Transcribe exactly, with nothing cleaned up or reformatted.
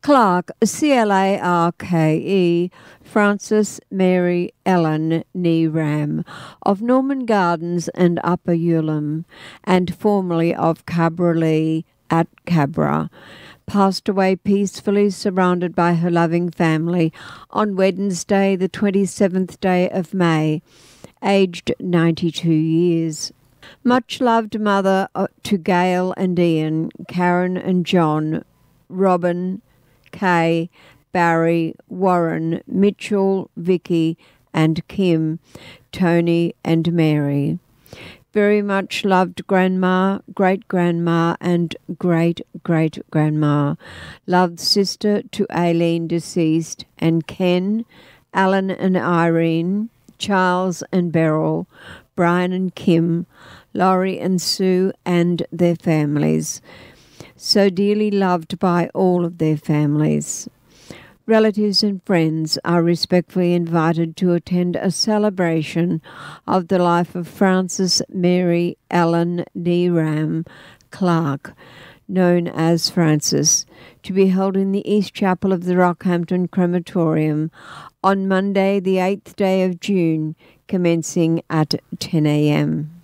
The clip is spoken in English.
Clarke, C L A R K E, Frances Mary Ellen Neeram, of Norman Gardens and Upper Eulum, and formerly of Cabralee at Cabra, passed away peacefully surrounded by her loving family on Wednesday, the twenty-seventh day of May, aged ninety-two years. Much loved mother to Gail and Ian, Karen and John, Robin, Kay, Barry, Warren, Mitchell, Vicky and Kim, Tony and Mary. Very much loved Grandma, Great-Grandma and Great-Great-Grandma. Loved sister to Aileen, deceased, and Ken, Alan and Irene, Charles and Beryl, Brian and Kim, Laurie and Sue and their families. So dearly loved by all of their families. Relatives and friends are respectfully invited to attend a celebration of the life of Frances Mary Ellen Neeram Clarke, known as Frances, to be held in the East Chapel of the Rockhampton Crematorium on Monday, the eighth day of June, commencing at ten a m